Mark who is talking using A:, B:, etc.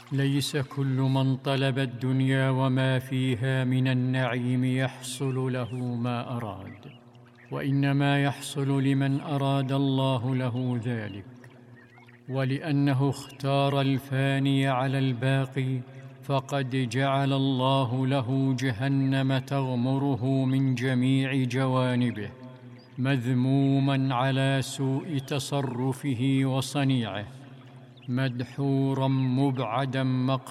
A: ليس كل من طلب الدنيا وما فيها من النعيم يحصل له ما أراد، وإنما يحصل لمن أراد الله له ذلك. ولأنه اختار الفاني على الباقي، فقد جعل الله له جهنم تغمره من جميع جوانبه، مذموما على سوء تصرفه وصنيعه، مدحورا مبعدا